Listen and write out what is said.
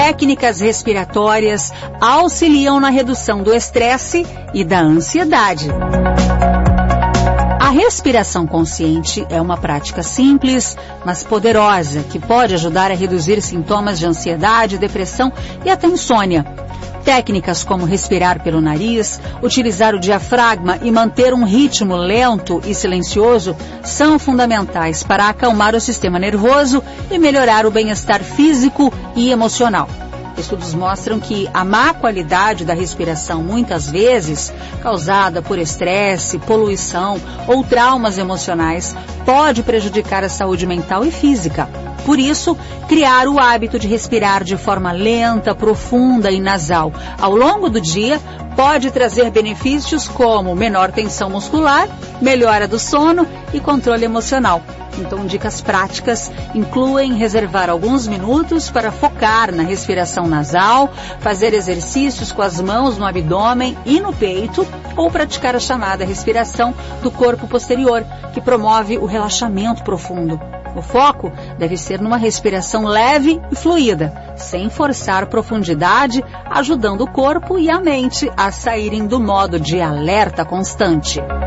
técnicas respiratórias auxiliam na redução do estresse e da ansiedade. A respiração consciente é uma prática simples, mas poderosa, que pode ajudar a reduzir sintomas de ansiedade, depressão e até insônia. Técnicas como respirar pelo nariz, utilizar o diafragma e manter um ritmo lento e silencioso são fundamentais para acalmar o sistema nervoso e melhorar o bem-estar físico e emocional. Estudos mostram que a má qualidade da respiração, muitas vezes causada por estresse, poluição ou traumas emocionais, pode prejudicar a saúde mental e física. Por isso, criar o hábito de respirar de forma lenta, profunda e nasal ao longo do dia pode trazer benefícios como menor tensão muscular, melhora do sono e controle emocional. Então, dicas práticas incluem reservar alguns minutos para focar na respiração nasal, fazer exercícios com as mãos no abdômen e no peito ou praticar a chamada respiração do corpo posterior, que promove o relaxamento profundo. O foco deve ser numa respiração leve e fluida, sem forçar profundidade, ajudando o corpo e a mente a saírem do modo de alerta constante.